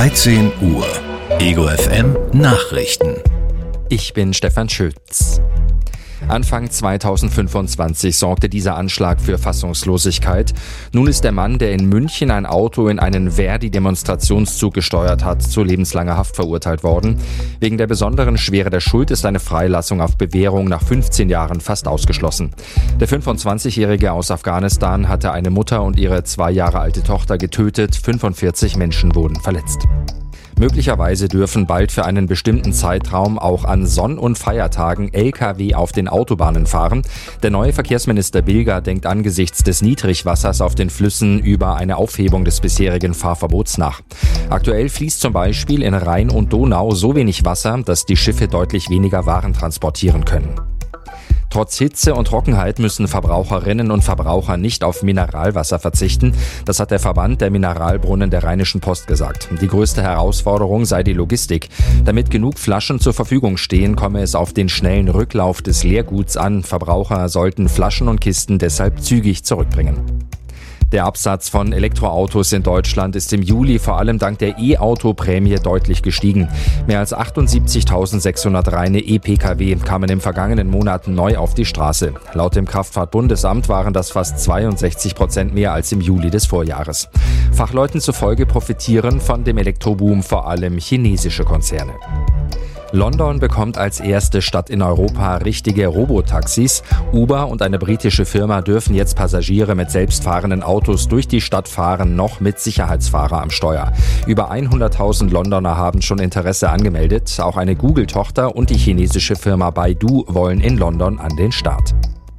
13 Uhr. Ego FM Nachrichten. Ich bin Stefan Schütz. Anfang 2025 sorgte dieser Anschlag für Fassungslosigkeit. Nun ist der Mann, der in München ein Auto in einen Verdi-Demonstrationszug gesteuert hat, zu lebenslanger Haft verurteilt worden. Wegen der besonderen Schwere der Schuld ist eine Freilassung auf Bewährung nach 15 Jahren fast ausgeschlossen. Der 25-Jährige aus Afghanistan hatte eine Mutter und ihre 2 Jahre alte Tochter getötet. 45 Menschen wurden verletzt. Möglicherweise dürfen bald für einen bestimmten Zeitraum auch an Sonn- und Feiertagen Lkw auf den Autobahnen fahren. Der neue Verkehrsminister Bilger denkt angesichts des Niedrigwassers auf den Flüssen über eine Aufhebung des bisherigen Fahrverbots nach. Aktuell fließt zum Beispiel in Rhein und Donau so wenig Wasser, dass die Schiffe deutlich weniger Waren transportieren können. Trotz Hitze und Trockenheit müssen Verbraucherinnen und Verbraucher nicht auf Mineralwasser verzichten. Das hat der Verband der Mineralbrunnen der Rheinischen Post gesagt. Die größte Herausforderung sei die Logistik. Damit genug Flaschen zur Verfügung stehen, komme es auf den schnellen Rücklauf des Leerguts an. Verbraucher sollten Flaschen und Kisten deshalb zügig zurückbringen. Der Absatz von Elektroautos in Deutschland ist im Juli vor allem dank der E-Auto-Prämie deutlich gestiegen. Mehr als 78.600 reine E-Pkw kamen im vergangenen Monat neu auf die Straße. Laut dem Kraftfahrtbundesamt waren das fast 62% mehr als im Juli des Vorjahres. Fachleuten zufolge profitieren von dem Elektroboom vor allem chinesische Konzerne. London bekommt als erste Stadt in Europa richtige Robotaxis. Uber und eine britische Firma dürfen jetzt Passagiere mit selbstfahrenden Autos durch die Stadt fahren, noch mit Sicherheitsfahrer am Steuer. Über 100.000 Londoner haben schon Interesse angemeldet. Auch eine Google-Tochter und die chinesische Firma Baidu wollen in London an den Start.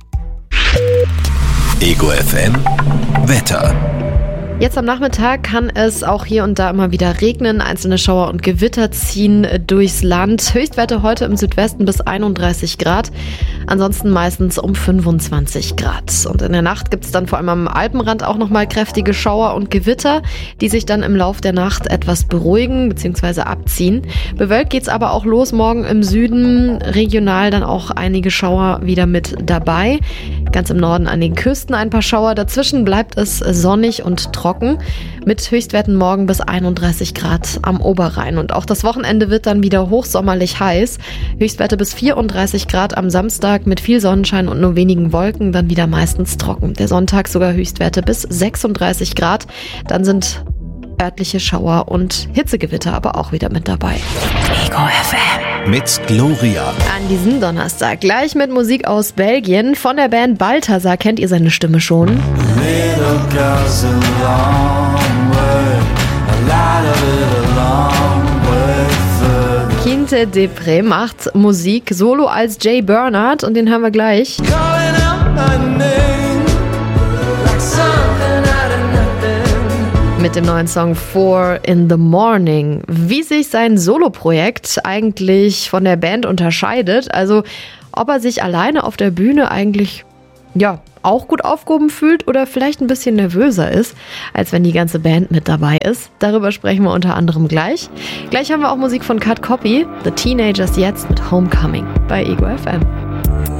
Ego FM Wetter. Jetzt am Nachmittag kann es auch hier und da immer wieder regnen. Einzelne Schauer und Gewitter ziehen durchs Land. Höchstwerte heute im Südwesten bis 31 Grad. Ansonsten meistens um 25 Grad. Und in der Nacht gibt es dann vor allem am Alpenrand auch nochmal kräftige Schauer und Gewitter, die sich dann im Lauf der Nacht etwas beruhigen bzw. abziehen. Bewölkt geht es aber auch los morgen im Süden. Regional dann auch einige Schauer wieder mit dabei. Ganz im Norden an den Küsten ein paar Schauer. Dazwischen bleibt es sonnig und trocken. Mit Höchstwerten morgen bis 31 Grad am Oberrhein. Und auch das Wochenende wird dann wieder hochsommerlich heiß. Höchstwerte bis 34 Grad am Samstag mit viel Sonnenschein und nur wenigen Wolken, dann wieder meistens trocken. Der Sonntag sogar Höchstwerte bis 36 Grad. Dann sind örtliche Schauer und Hitzegewitter aber auch wieder mit dabei. Ego FM mit Gloria. An diesem Donnerstag gleich mit Musik aus Belgien. Von der Band Balthasar kennt ihr seine Stimme schon. Quinte Depré macht Musik solo als Jay Bernard und den hören wir gleich. Mit dem neuen Song 4 in the Morning. Wie sich sein Soloprojekt eigentlich von der Band unterscheidet, also ob er sich alleine auf der Bühne eigentlich auch gut aufgehoben fühlt oder vielleicht ein bisschen nervöser ist, als wenn die ganze Band mit dabei ist. Darüber sprechen wir unter anderem gleich. Gleich haben wir auch Musik von Cut Copy, The Teenagers jetzt mit Homecoming bei Ego FM.